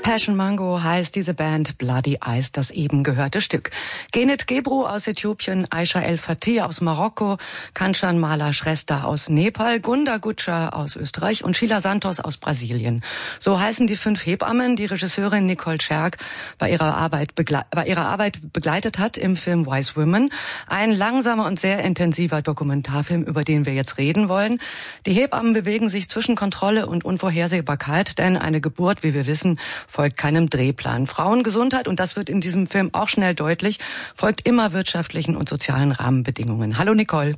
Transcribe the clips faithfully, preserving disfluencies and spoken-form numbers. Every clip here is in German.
Passion Mango heißt diese Band, Bloody Eyes das eben gehörte Stück. Genet Gebru aus Äthiopien, Aisha El Fatih aus Marokko, Kanchan Mala Shrestha aus Nepal, Gunda Gutscher aus Österreich und Sheila Santos aus Brasilien. So heißen die fünf Hebammen, die Regisseurin Nicole Scherk bei ihrer Arbeit, begle- bei ihrer Arbeit begleitet hat im Film Wise Women. Ein langsamer und sehr intensiver Dokumentarfilm, über den wir jetzt reden wollen. Die Hebammen bewegen sich zwischen Kontrolle und Unvorhersehbarkeit, denn eine Geburt, wie wir wissen, folgt keinem Drehplan. Frauengesundheit, und das wird in diesem Film auch schnell deutlich, folgt immer wirtschaftlichen und sozialen Rahmenbedingungen. Hallo Nicole.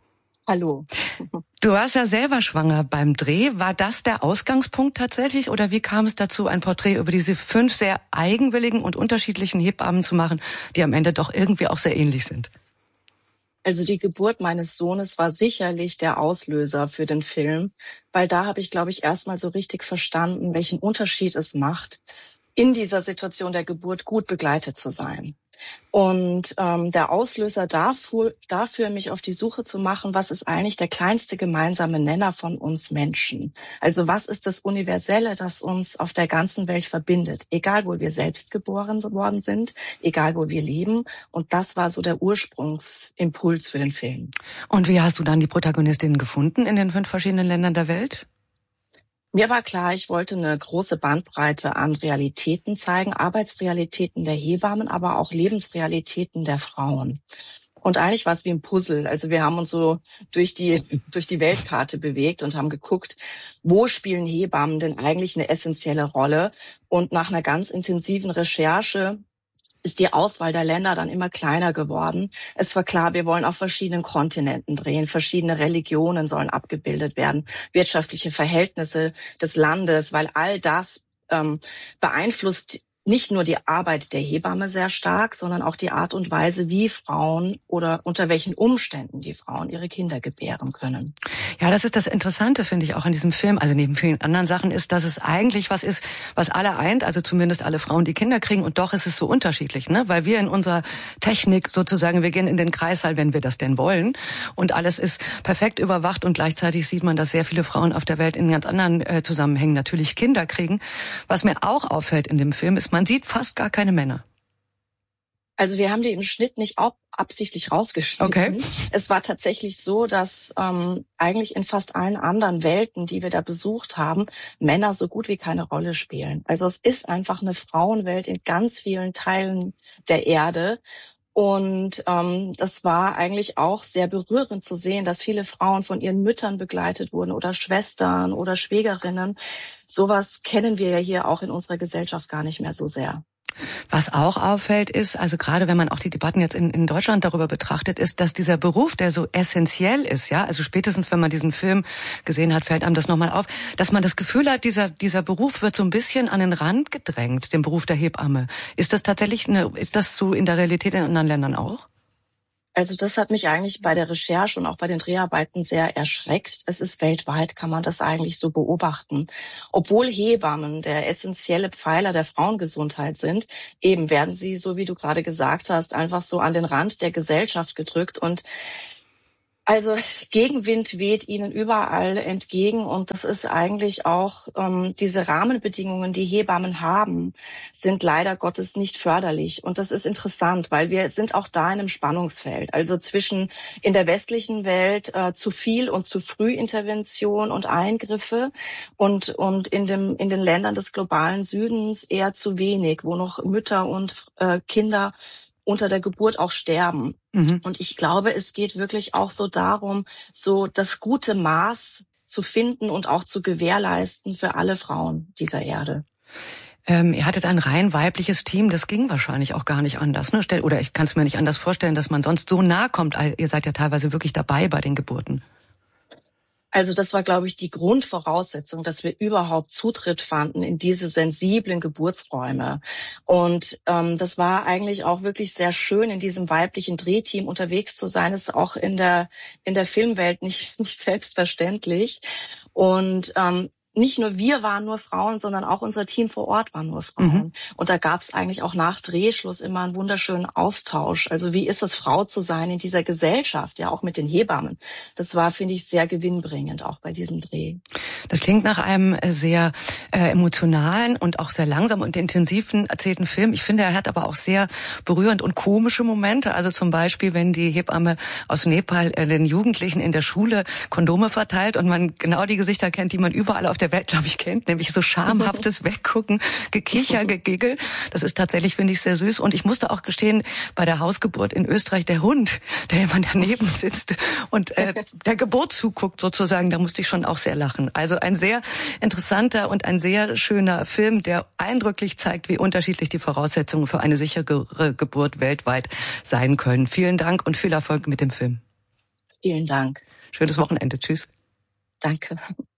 Hallo. Du warst ja selber schwanger beim Dreh. War das der Ausgangspunkt tatsächlich oder wie kam es dazu, ein Porträt über diese fünf sehr eigenwilligen und unterschiedlichen Hebammen zu machen, die am Ende doch irgendwie auch sehr ähnlich sind? Also die Geburt meines Sohnes war sicherlich der Auslöser für den Film, weil da habe ich, glaube ich, erstmal so richtig verstanden, welchen Unterschied es macht, in dieser Situation der Geburt gut begleitet zu sein. Und ähm, der Auslöser dafür, dafür, mich auf die Suche zu machen, was ist eigentlich der kleinste gemeinsame Nenner von uns Menschen? Also was ist das Universelle, das uns auf der ganzen Welt verbindet? Egal, wo wir selbst geboren worden sind, egal, wo wir leben. Und das war so der Ursprungsimpuls für den Film. Und wie hast du dann die Protagonistinnen gefunden in den fünf verschiedenen Ländern der Welt? Mir war klar, ich wollte eine große Bandbreite an Realitäten zeigen, Arbeitsrealitäten der Hebammen, aber auch Lebensrealitäten der Frauen. Und eigentlich war es wie ein Puzzle. Also wir haben uns so durch die, durch die Weltkarte bewegt und haben geguckt, wo spielen Hebammen denn eigentlich eine essentielle Rolle? Und nach einer ganz intensiven Recherche ist die Auswahl der Länder dann immer kleiner geworden. Es war klar, wir wollen auf verschiedenen Kontinenten drehen, verschiedene Religionen sollen abgebildet werden, wirtschaftliche Verhältnisse des Landes, weil all das ähm, beeinflusst nicht nur die Arbeit der Hebamme sehr stark, sondern auch die Art und Weise, wie Frauen oder unter welchen Umständen die Frauen ihre Kinder gebären können. Ja, das ist das Interessante, finde ich, auch an diesem Film, also neben vielen anderen Sachen, ist, dass es eigentlich was ist, was alle eint, also zumindest alle Frauen, die Kinder kriegen, und doch ist es so unterschiedlich, ne? Weil wir in unserer Technik sozusagen, wir gehen in den Kreissaal, wenn wir das denn wollen, und alles ist perfekt überwacht, und gleichzeitig sieht man, dass sehr viele Frauen auf der Welt in ganz anderen äh, Zusammenhängen natürlich Kinder kriegen. Was mir auch auffällt in dem Film ist, man sieht fast gar keine Männer. Also wir haben die im Schnitt nicht auch absichtlich rausgeschnitten. Okay. Es war tatsächlich so, dass ähm, eigentlich in fast allen anderen Welten, die wir da besucht haben, Männer so gut wie keine Rolle spielen. Also es ist einfach eine Frauenwelt in ganz vielen Teilen der Erde. Und ähm, das war eigentlich auch sehr berührend zu sehen, dass viele Frauen von ihren Müttern begleitet wurden oder Schwestern oder Schwägerinnen. Sowas kennen wir ja hier auch in unserer Gesellschaft gar nicht mehr so sehr. Was auch auffällt ist, also gerade wenn man auch die Debatten jetzt in, in Deutschland darüber betrachtet, ist, dass dieser Beruf, der so essentiell ist, ja, also spätestens wenn man diesen Film gesehen hat, fällt einem das nochmal auf, dass man das Gefühl hat, dieser, dieser Beruf wird so ein bisschen an den Rand gedrängt, den Beruf der Hebamme. Ist das tatsächlich eine, ist das so in der Realität in anderen Ländern auch? Also das hat mich eigentlich bei der Recherche und auch bei den Dreharbeiten sehr erschreckt. Es ist weltweit, kann man das eigentlich so beobachten. Obwohl Hebammen der essentielle Pfeiler der Frauengesundheit sind, eben werden sie, so wie du gerade gesagt hast, einfach so an den Rand der Gesellschaft gedrückt. Und also Gegenwind weht ihnen überall entgegen, und das ist eigentlich auch ähm, diese Rahmenbedingungen, die Hebammen haben, sind leider Gottes nicht förderlich. Und das ist interessant, weil wir sind auch da in einem Spannungsfeld. Also zwischen in der westlichen Welt äh, zu viel und zu früh Intervention und Eingriffe und und in dem in den Ländern des globalen Südens eher zu wenig, wo noch Mütter und äh, Kinder unter der Geburt auch sterben. Mhm. Und ich glaube, es geht wirklich auch so darum, so das gute Maß zu finden und auch zu gewährleisten für alle Frauen dieser Erde. Ähm, ihr hattet ein rein weibliches Team, das ging wahrscheinlich auch gar nicht anders, ne? Oder ich kann es mir nicht anders vorstellen, dass man sonst so nah kommt. Ihr seid ja teilweise wirklich dabei bei den Geburten. Also das war, glaube ich, die Grundvoraussetzung, dass wir überhaupt Zutritt fanden in diese sensiblen Geburtsräume. Und ähm, das war eigentlich auch wirklich sehr schön, in diesem weiblichen Drehteam unterwegs zu sein. Das ist auch in der in der Filmwelt nicht nicht selbstverständlich. Und ähm, nicht nur wir waren nur Frauen, sondern auch unser Team vor Ort waren nur Frauen. Mhm. Und da gab es eigentlich auch nach Drehschluss immer einen wunderschönen Austausch. Also wie ist es, Frau zu sein in dieser Gesellschaft, ja auch mit den Hebammen. Das war, finde ich, sehr gewinnbringend auch bei diesem Dreh. Das klingt nach einem sehr äh, emotionalen und auch sehr langsam und intensiven erzählten Film. Ich finde, er hat aber auch sehr berührend und komische Momente. Also zum Beispiel, wenn die Hebamme aus Nepal äh, den Jugendlichen in der Schule Kondome verteilt und man genau die Gesichter kennt, die man überall auf der Welt, glaube ich, kennt, nämlich so schamhaftes Weggucken, Gekicher, Gegigel. Das ist tatsächlich, finde ich, sehr süß. Und ich musste auch gestehen, bei der Hausgeburt in Österreich, der Hund, der immer daneben sitzt und äh, der Geburt zuguckt sozusagen, da musste ich schon auch sehr lachen. Also ein sehr interessanter und ein sehr schöner Film, der eindrücklich zeigt, wie unterschiedlich die Voraussetzungen für eine sichere Geburt weltweit sein können. Vielen Dank und viel Erfolg mit dem Film. Vielen Dank. Schönes Wochenende. Tschüss. Danke.